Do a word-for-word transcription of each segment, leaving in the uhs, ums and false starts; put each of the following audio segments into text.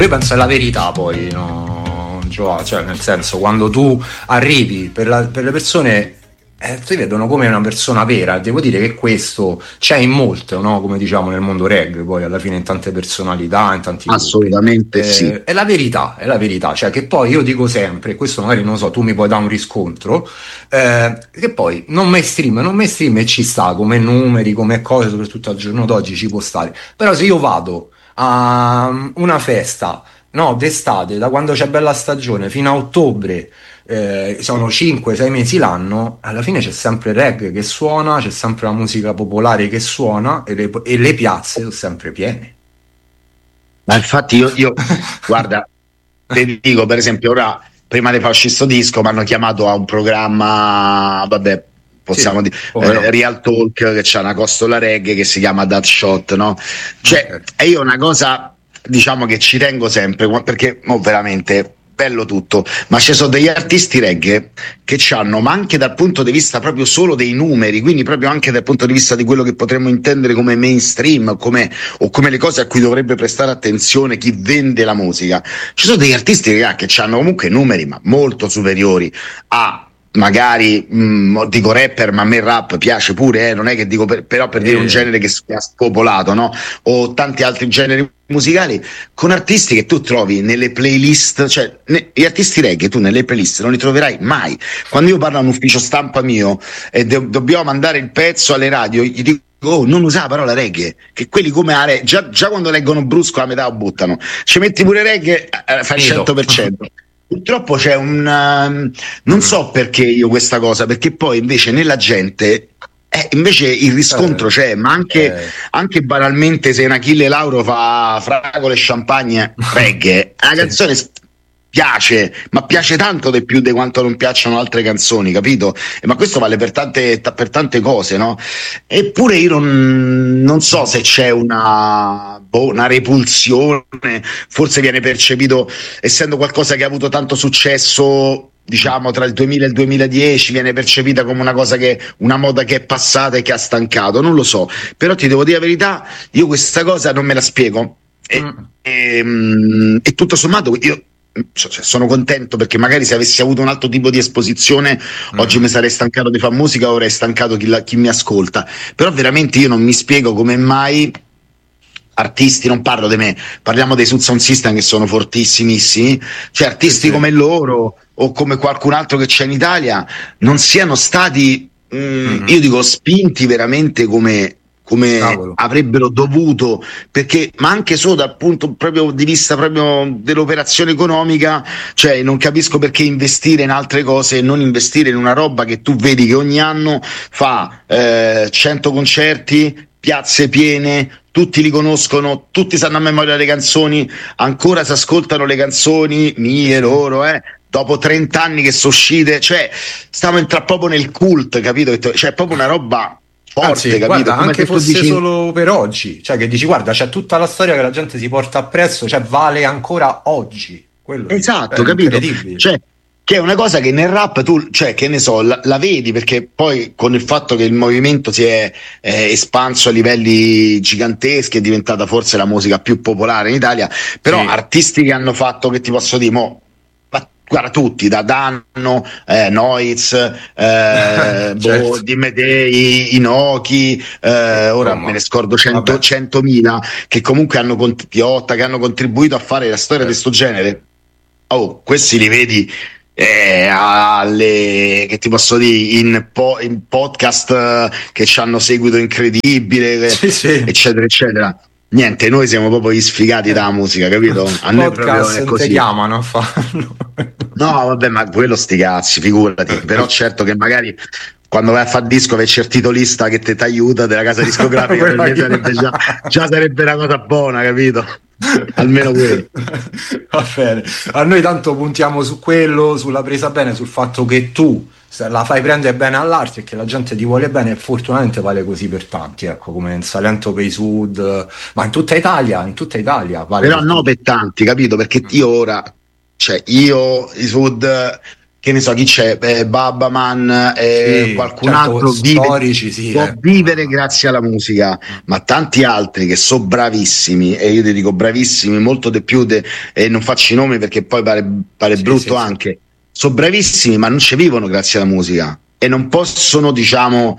Io penso è la verità poi, no? Cioè, nel senso, quando tu arrivi per, la, per le persone, eh, ti vedono come una persona vera. Devo dire che questo c'è in molte, no? Come diciamo nel mondo reggae, poi alla fine in tante personalità, in tanti assolutamente gruppi. sì. Eh, è la verità, è la verità. Cioè, che poi io dico sempre, questo magari non lo so, tu mi puoi dare un riscontro, eh, che poi non mainstream, non mainstream e ci sta come numeri, come cose, soprattutto al giorno d'oggi ci può stare. Però se io vado a una festa, no, d'estate, da quando c'è bella stagione fino a ottobre, eh, sono cinque sei mesi l'anno, alla fine c'è sempre reggae che suona, c'è sempre la musica popolare che suona e le, e le piazze sono sempre piene. Ma infatti io, io guarda, ti dico, per esempio, ora prima di fare sto disco mi hanno chiamato a un programma, vabbè, possiamo Sì, dire come eh, no. Real Talk, che c'ha una costola reggae che si chiama That Shot, no? Cioè, Ok. e io una cosa, diciamo, che ci tengo sempre, perché mo veramente bello tutto, ma ci sono degli artisti reggae che c'hanno, ma anche dal punto di vista proprio solo dei numeri, quindi proprio anche dal punto di vista di quello che potremmo intendere come mainstream, come, o come le cose a cui dovrebbe prestare attenzione chi vende la musica. Ci sono degli artisti che, che hanno comunque numeri ma molto superiori a magari mh, dico rapper, ma a me il rap piace pure, eh, non è che dico per, però per dire un Eh. genere che è spopolato, no? O tanti altri generi musicali, con artisti che tu trovi nelle playlist, cioè ne, gli artisti reggae tu nelle playlist non li troverai mai. Quando io parlo a un ufficio stampa mio e do, dobbiamo mandare il pezzo alle radio, gli dico oh, non usa la parola reggae, che quelli come are, già, già quando leggono brusco la metà lo buttano, ci metti pure reggae, eh, fai il cento per cento. Purtroppo c'è un um, non so perché io questa cosa, perché poi invece nella gente eh, invece il riscontro Eh, c'è, ma anche, eh. anche banalmente se un Achille Lauro fa fragole e champagne reggae, la Sì. canzone piace, ma piace tanto di più di quanto non piacciono altre canzoni, capito? E ma questo vale per tante, ta- per tante cose, no? Eppure io non, non so se c'è una, boh, una repulsione, forse viene percepito, essendo qualcosa che ha avuto tanto successo, diciamo tra il duemila e il duemiladieci, viene percepita come una cosa che, una moda che è passata e che ha stancato, non lo so, però ti devo dire la verità, io questa cosa non me la spiego e, Mm. e, mm, e tutto sommato io cioè, sono contento, perché magari se avessi avuto un altro tipo di esposizione Mm. oggi mi sarei stancato di fare musica, avrei stancato chi, la, chi mi ascolta, però veramente io non mi spiego come mai artisti, non parlo di me, parliamo dei Sud Sound System che sono fortissimissimi, cioè artisti Sì, sì. come loro o come qualcun altro che c'è in Italia non siano stati mh, Mhm. io dico spinti veramente come, come Cavolo. avrebbero dovuto, perché ma anche solo dal punto proprio di vista proprio dell'operazione economica, cioè non capisco perché investire in altre cose e non investire in una roba che tu vedi che ogni anno fa eh, cento concerti, piazze piene, tutti li conoscono, tutti sanno a memoria le canzoni, ancora si ascoltano le canzoni mie, loro, eh, dopo trenta anni che sono uscite, cioè stiamo entrando proprio nel cult, capito? Cioè è proprio una roba forte, Anzi, capito? guarda, Come anche se tu fosse dici- solo per oggi, cioè che dici, guarda, c'è tutta la storia che la gente si porta appresso, cioè vale ancora oggi. Quello dico. Esatto, È capito? incredibile. Cioè, che è una cosa che nel rap tu, cioè, che ne so, la, la vedi, perché poi con il fatto che il movimento si è eh, espanso a livelli giganteschi, è diventata forse la musica più popolare in Italia, però Sì. artisti che hanno fatto, che ti posso dire, mo, ma guarda tutti, da Danno, eh, Noiz, eh, boh, Certo. Di Medei, Inoki, eh, ora Insomma, me ne scordo cento, vabbè. centomila, che comunque hanno, cont- Piotta, che hanno contribuito a fare la storia di Certo. questo genere. Oh, questi li vedi eh, alle, che ti posso dire, in, po- in podcast eh, che hanno seguito incredibile, Sì, sì. eccetera, eccetera. Niente, noi siamo proprio gli sfigati dalla musica, capito? A noi proprio Podcast è non ti così. chiamano a farlo. No, vabbè, ma quello sti cazzi, figurati. Però certo che magari quando vai a fare disco c'è il titolista che te aiuta della casa discografica, per me sarebbe già, già sarebbe una cosa buona, capito? Almeno quello. Va bene. A noi tanto puntiamo su quello, sulla presa bene, sul fatto che tu se la fai prendere bene all'arte e che la gente ti vuole bene, e fortunatamente vale così per tanti, ecco, come in Salento per i Sud, ma in tutta Italia, in tutta Italia vale. Però per no tutti. per tanti, capito? Perché io ora, cioè io, i Sud, che ne so chi c'è, eh, Babbaman, eh, Sì, qualcun certo, altro vive, storici, sì, può eh. vivere grazie alla musica, ma tanti altri che sono bravissimi, e io ti dico bravissimi, molto di più, de, e non faccio i nomi perché poi pare, pare Sì, brutto sì, sì. anche, sono bravissimi ma non ci vivono grazie alla musica e non possono, diciamo,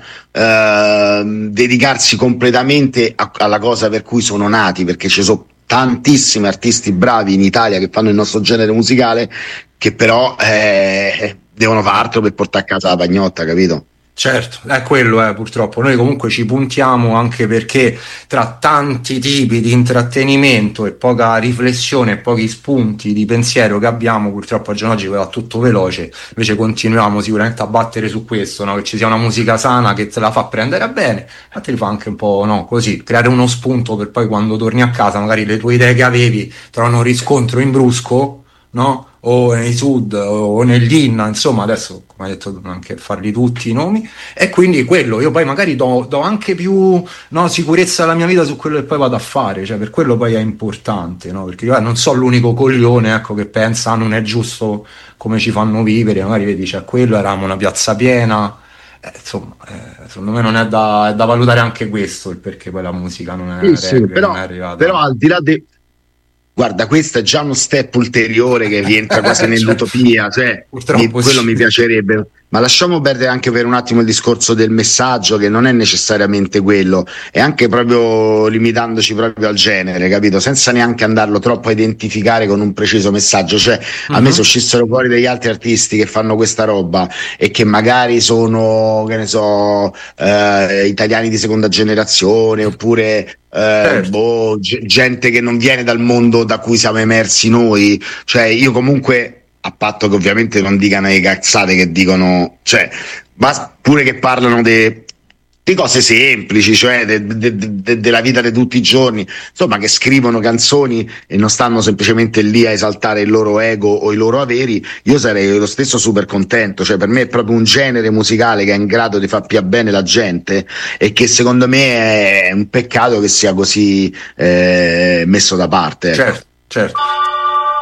eh, dedicarsi completamente a, alla cosa per cui sono nati, perché ci sono tantissimi artisti bravi in Italia che fanno il nostro genere musicale, che però eh, devono fare altro per portare a casa la pagnotta, capito? Certo, è quello, eh, purtroppo. Noi comunque ci puntiamo anche perché tra tanti tipi di intrattenimento e poca riflessione e pochi spunti di pensiero che abbiamo, purtroppo al giorno d'oggi va tutto veloce, invece continuiamo sicuramente a battere su questo, no? Che ci sia una musica sana che te la fa prendere bene, ma te li fa anche un po', no, così, creare uno spunto per poi quando torni a casa magari le tue idee che avevi trovano riscontro in brusco, no? O nei Sud o nell'Inna, insomma, adesso come hai detto anche farli tutti i nomi, e quindi quello io poi magari do, do anche più, no, sicurezza alla mia vita su quello che poi vado a fare, cioè per quello poi è importante, no? Perché io eh, non so l'unico coglione, ecco, che pensa ah, non è giusto come ci fanno vivere, magari vedi c'è quello, eravamo una piazza piena, eh, insomma, eh, secondo me non è da, è da valutare anche questo, il perché poi la musica non Sì, è sì, regole, non però, è arrivata. però al di là di... Guarda, questo è già uno step ulteriore che rientra quasi Cioè, nell'utopia, cioè mi- purtroppo quello sì. mi piacerebbe, ma lasciamo perdere anche per un attimo il discorso del messaggio, che non è necessariamente quello, è anche proprio limitandoci proprio al genere, capito? Senza neanche andarlo troppo a identificare con un preciso messaggio, cioè a me se Mhm. uscissero fuori degli altri artisti che fanno questa roba e che magari sono, che ne so, eh, italiani di seconda generazione, oppure eh, Certo. boh, ge- gente che non viene dal mondo da cui siamo emersi noi, cioè io comunque, a patto che ovviamente non dicano le cazzate che dicono, cioè basta pure che parlano de- di cose semplici, cioè de- de- de- della vita di tutti i giorni, insomma, che scrivono canzoni e non stanno semplicemente lì a esaltare il loro ego o i loro averi, io sarei lo stesso super contento, cioè per me è proprio un genere musicale che è in grado di far più bene la gente e che secondo me è un peccato che sia così eh, messo da parte, ecco. Certo, certo.